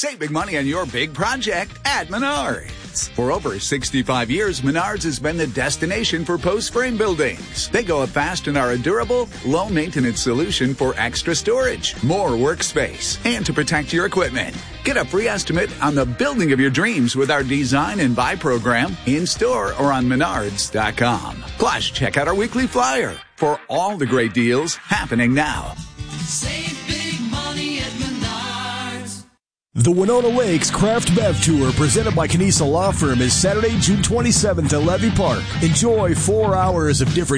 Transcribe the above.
Save big money on your big project at Menards. For over 65 years, Menards has been the destination for post-frame buildings. They go up fast and are a durable, low-maintenance solution for extra storage, more workspace, and to protect your equipment. Get a free estimate on the building of your dreams with our Design and Buy program in-store or on Menards.com. Plus, check out our weekly flyer for all the great deals happening now. Save big money at Menards. The Winona Lakes Craft Bev Tour, presented by Canisa Law Firm, is Saturday, June 27th at Levy Park. Enjoy 4 hours of different